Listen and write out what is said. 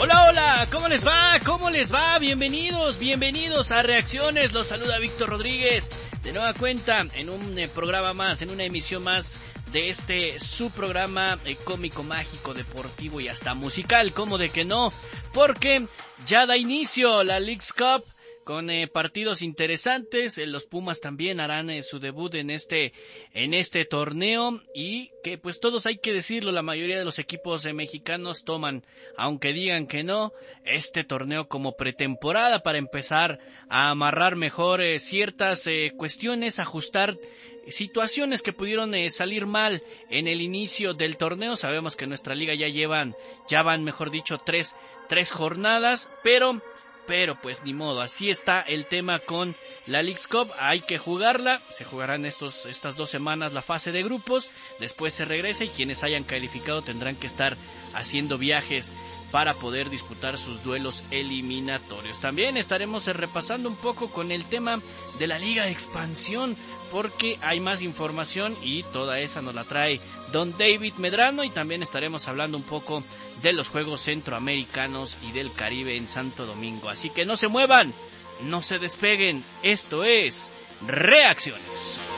Hola, hola, ¿cómo les va? ¿Cómo les va? Bienvenidos a Reacciones. Los saluda Víctor Rodríguez. De nueva cuenta, en un programa más, en una emisión más de su programa cómico, mágico, deportivo y hasta musical. ¿Cómo de que no? Porque ya da inicio la Leagues Cup con partidos interesantes. Los Pumas también harán su debut en este torneo, y que pues todos, hay que decirlo, la mayoría de los equipos mexicanos toman, aunque digan que no, este torneo como pretemporada para empezar a amarrar mejor ciertas cuestiones, ajustar situaciones que pudieron salir mal en el inicio del torneo. Sabemos que en nuestra liga ya van, mejor dicho, tres jornadas, pero pues ni modo, así está el tema con la Leagues Cup. Hay que jugarla, se jugarán estas 2 semanas la fase de grupos, después se regresa y quienes hayan calificado tendrán que estar haciendo viajes para poder disputar sus duelos eliminatorios. También estaremos repasando un poco con el tema de la Liga de Expansión, porque hay más información y toda esa nos la trae Don David Medrano, y también estaremos hablando un poco de los Juegos Centroamericanos y del Caribe en Santo Domingo. Así que no se muevan, no se despeguen, esto es Reacciones.